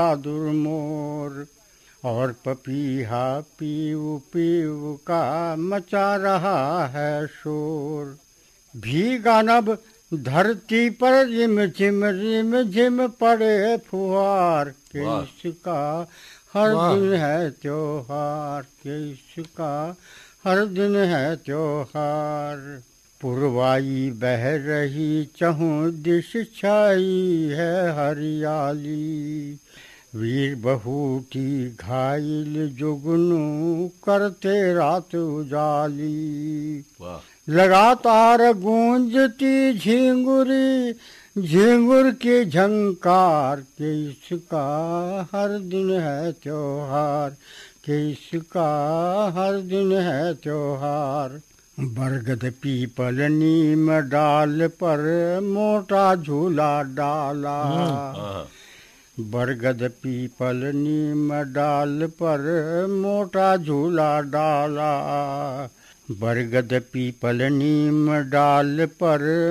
बहादुर मोर। और पपीहा पीऊ पीऊ का मचा रहा है शोर। भीगा नभ धरती पर रिम झिम पड़े फुहार के इसका हर दिन है त्योहार के इसका हर दिन है त्योहार। पुरवाई बह रही चहुं दिश छाई है हरियाली। वीर बहूटी घायल जुगनू करते रात उजाली। लगातार गूंजती झिंगुरी झिंगुर की झंकार के इसका हर दिन है त्योहार के इसका हर दिन है त्योहार। बरगद पीपल नीम डाल पर मोटा झूला डाला। बरगद पीपल नीम डाल पर मोटा झूला डाला। बरगद पीपल नीम डाल पर